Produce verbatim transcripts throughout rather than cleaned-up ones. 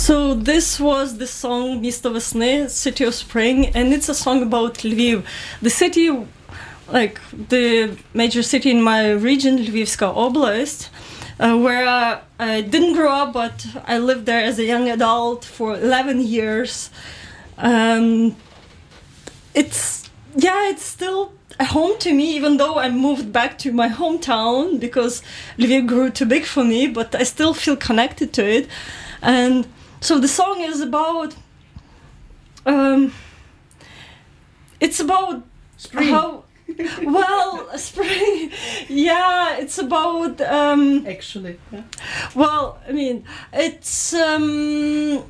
So this was the song "Misto Vesny," City of Spring, and it's a song about Lviv, the city, like the major city in my region, Lvivska Oblast, uh, where I, I didn't grow up, but I lived there as a young adult for eleven years. Um, it's, yeah, it's still a home to me, even though I moved back to my hometown because Lviv grew too big for me, but I still feel connected to it. And so the song is about, um, it's about spring. How, well, spring, yeah, it's about, um, actually, yeah. Well, I mean, it's, um,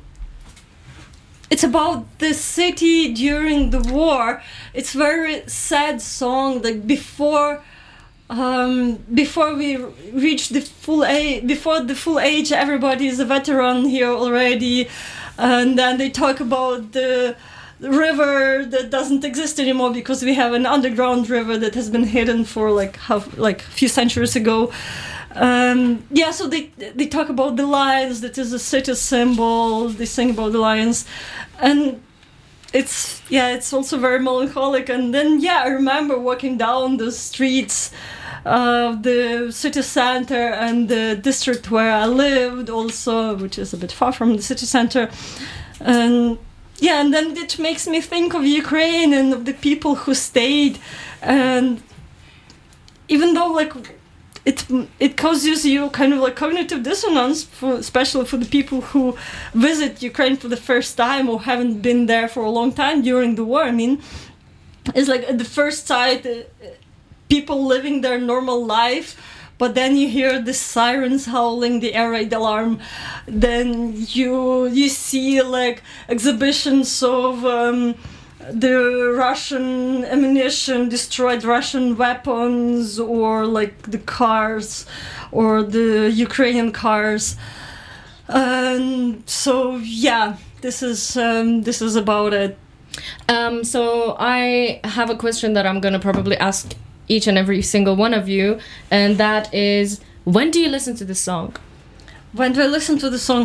it's about the city during the war. It's very sad song, like before, um, before we reach the full age, before the full age, everybody is a veteran here already, and then they talk about the river that doesn't exist anymore because we have an underground river that has been hidden for like half, like a few centuries ago. Um, yeah, so they they talk about the lions, that is a city symbol. They sing about the lions, and it's yeah, it's also very melancholic. And then yeah, I remember walking down the streets of the city center and the district where I lived, also, which is a bit far from the city center, and yeah, and then it makes me think of Ukraine and of the people who stayed, and even though like. It it causes you kind of like cognitive dissonance, for, especially for the people who visit Ukraine for the first time or haven't been there for a long time during the war. I mean, it's like at the first sight, uh, people living their normal life, but then you hear the sirens howling, the air raid alarm. Then you you see like exhibitions of. Um, the Russian ammunition, destroyed Russian weapons, or like the cars, or the Ukrainian cars. And so yeah, this is um, this is about it. Um, so I have a question that I'm gonna probably ask each and every single one of you, and that is, when do you listen to this song? When do I listen to the song?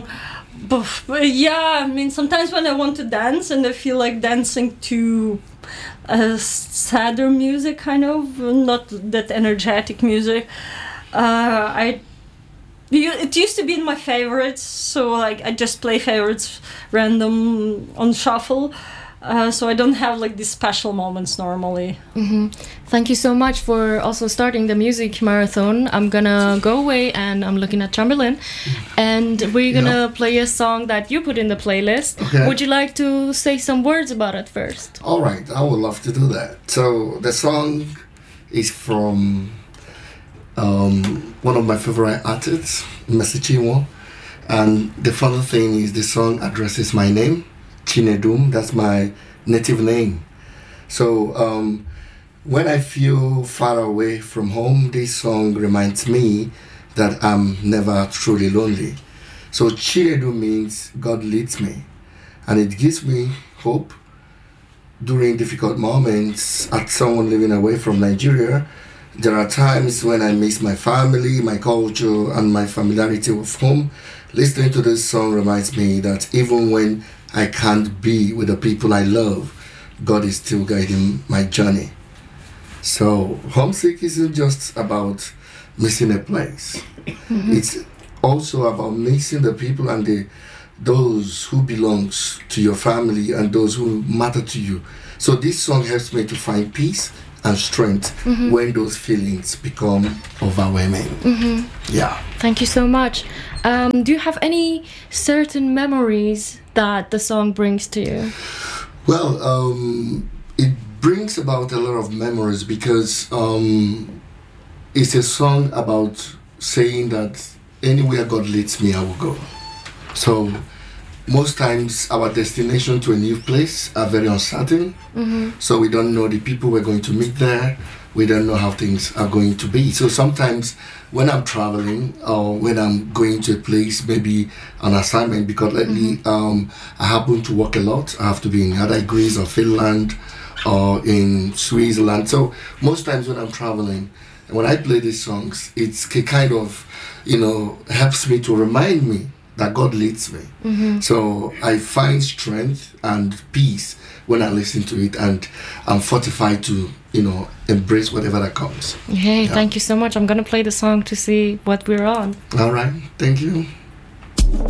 Yeah, I mean, sometimes when I want to dance and I feel like dancing to uh, sadder music, kind of, not that energetic music. Uh, I it used to be in my favorites, so like I just play favorites random on shuffle. Uh, so I don't have like these special moments normally. Mm-hmm. Thank you so much for also starting the music marathon. I'm gonna go away and I'm looking at Chamberlain, and we're gonna yeah. play a song that you put in the playlist. Okay. Would you like to say some words about it first? All right, I would love to do that. So the song is from um, one of my favorite artists, Mercy Chinwo, and the funny thing is the song addresses my name. Chinedum, that's my native name. So um, when I feel far away from home, this song reminds me that I'm never truly lonely. So Chinedum means God leads me, and it gives me hope during difficult moments. As someone living away from Nigeria, there are times when I miss my family, my culture, and my familiarity with home. Listening to this song reminds me that even when I can't be with the people I love, God is still guiding my journey. So homesick isn't just about missing a place. Mm-hmm. It's also about missing the people and the those who belongs to your family and those who matter to you. So this song helps me to find peace and strength mm-hmm. when those feelings become overwhelming. Mm-hmm. Yeah. Thank you so much. Um, do you have any certain memories that the song brings to you? Well, um, it brings about a lot of memories because um, it's a song about saying that anywhere God leads me, I will go. So most times our destination to a new place are very uncertain. Mm-hmm. So we don't know the people we're going to meet there. We don't know how things are going to be. So sometimes when I'm traveling or when I'm going to a place, maybe an assignment, because lately mm-hmm. um, I happen to work a lot. I have to be in either Greece or Finland or in Switzerland. So most times when I'm traveling, when I play these songs, it's kind of, you know, helps me to remind me that God leads me. Mm-hmm. So I find strength and peace when I listen to it, and I'm fortified to, you know, embrace whatever that comes. Hey, yeah. Thank you so much. I'm gonna play the song to see what we're on. All right, thank you.